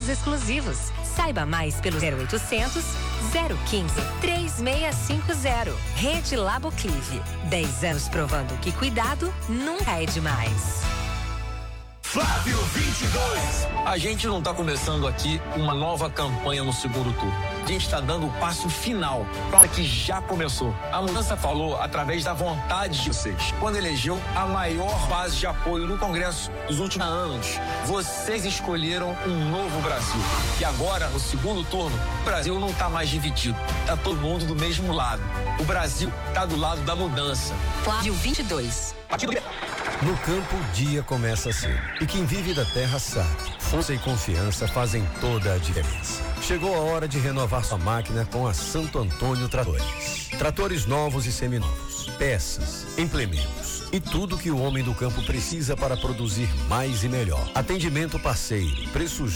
exclusivos. Saiba mais pelo 0800 015 3650. Rede Laboclive. 10 anos provando que cuidado nunca é demais. Flávio 22. A gente não está começando aqui uma nova campanha no segundo turno. A gente está dando o passo final para que já começou. A mudança falou através da vontade de vocês. Quando elegeu a maior base de apoio no Congresso dos últimos anos, vocês escolheram um novo Brasil. E agora, no segundo turno, o Brasil não está mais dividido. Está todo mundo do mesmo lado. O Brasil está do lado da mudança. Flávio 22. No campo, o dia começa cedo. E quem vive da terra sabe. Força e confiança fazem toda a diferença. Chegou a hora de renovar sua máquina com a Santo Antônio Tratores. Tratores novos e seminovos, peças, implementos e tudo que o homem do campo precisa para produzir mais e melhor. Atendimento parceiro, preço justo